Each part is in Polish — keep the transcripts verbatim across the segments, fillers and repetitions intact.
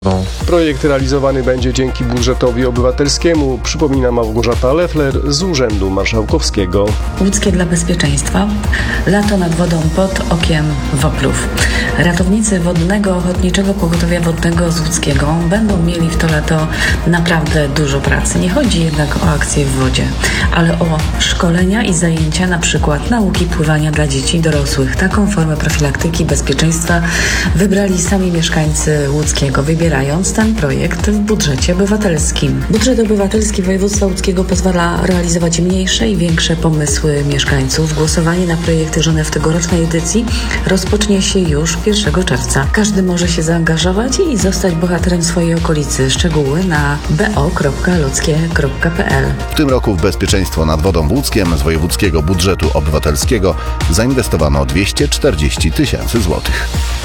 No. Projekt realizowany będzie dzięki budżetowi obywatelskiemu, przypomina Małgorzata Leffler z Urzędu Marszałkowskiego. Łódzkie dla bezpieczeństwa. Lato nad wodą pod okiem Woplów. Ratownicy Wodnego Ochotniczego Pogotowia Wodnego z Łódzkiego będą mieli w to lato naprawdę dużo pracy. Nie chodzi jednak o akcje w wodzie, ale o szkolenia i zajęcia, na przykład nauki pływania dla dzieci i dorosłych. Taką formę profilaktyki bezpieczeństwa wybrali sami mieszkańcy Łódzkiego, wybierając ten projekt w budżecie obywatelskim. Budżet obywatelski województwa łódzkiego pozwala realizować mniejsze i większe pomysły mieszkańców. Głosowanie na projekty żone w tegorocznej edycji rozpocznie się już pierwszego czerwca. Każdy może się zaangażować i zostać bohaterem swojej okolicy. Szczegóły na b o kropka ludzkie kropka p l. W tym roku w bezpieczeństwo nad wodą w Łódzkiem z wojewódzkiego budżetu obywatelskiego zainwestowano dwieście czterdzieści tysięcy złotych.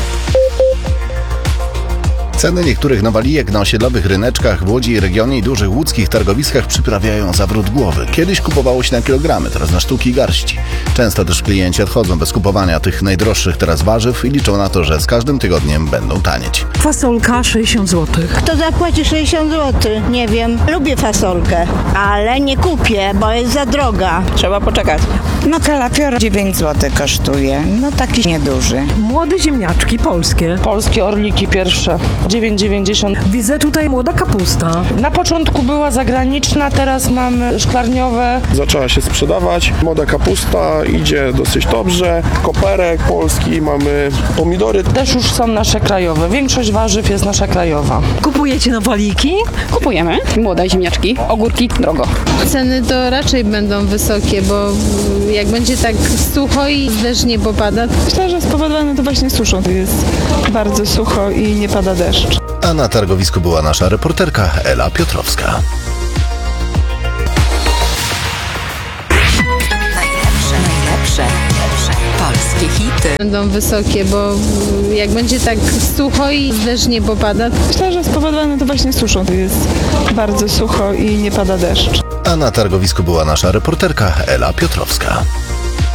Ceny niektórych nawalijek na osiedlowych ryneczkach w Łodzi i regionie i dużych łódzkich targowiskach przyprawiają zawrót głowy. Kiedyś kupowało się na kilogramy, teraz na sztuki i garści. Często też klienci odchodzą bez kupowania tych najdroższych teraz warzyw i liczą na to, że z każdym tygodniem będą tanieć. Fasolka sześćdziesiąt złotych. Kto zapłaci sześćdziesiąt złotych? Nie wiem. Lubię fasolkę, ale nie kupię, bo jest za droga. Trzeba poczekać. No kalafior dziewięć złotych kosztuje. No taki nieduży. Młode ziemniaczki polskie. Polskie orliki pierwsze. dziewięć dziewięćdziesiąt. Widzę tutaj młoda kapusta. Na początku była zagraniczna, teraz mamy szklarniowe. Zaczęła się sprzedawać. Młoda kapusta idzie dosyć dobrze. Koperek polski, mamy pomidory. Też już są nasze krajowe. Większość warzyw jest nasza krajowa. Kupujecie nawaliki? Kupujemy. Młode ziemniaczki, ogórki drogo. Ceny to raczej będą wysokie, bo jak będzie tak sucho i deszcz nie popada. Myślę, że spowodowane to właśnie suszą. Jest bardzo sucho i nie pada deszcz. A na targowisku była nasza reporterka Ela Piotrowska. Najlepsze, najlepsze, najlepsze polskie hity. Będą wysokie, bo jak będzie tak sucho i deszcz nie popada. Myślę, że spowodowane to właśnie suszą. Jest bardzo sucho i nie pada deszcz. A na targowisku była nasza reporterka Ela Piotrowska.